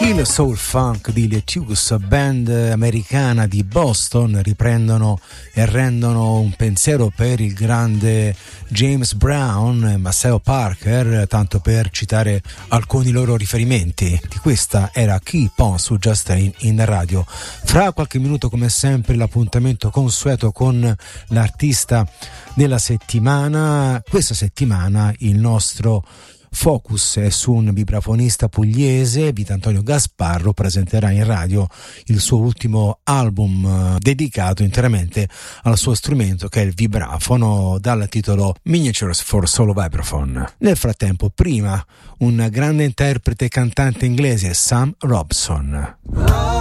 Il soul funk di Lettuce, band americana di Boston, riprendono e rendono un pensiero per il grande James Brown e Maceo Parker, tanto per citare alcuni loro riferimenti. Di questa era Keep On su Just in radio. Fra qualche minuto, come sempre, l'appuntamento consueto con l'artista della settimana. Questa settimana il nostro focus è su un vibrafonista pugliese. Vitantonio Gasparro presenterà in radio il suo ultimo album dedicato interamente al suo strumento, che è il vibrafono, dal titolo Miniatures for Solo Vibraphone. Nel frattempo, prima un grande interprete e cantante inglese, Sam Robson.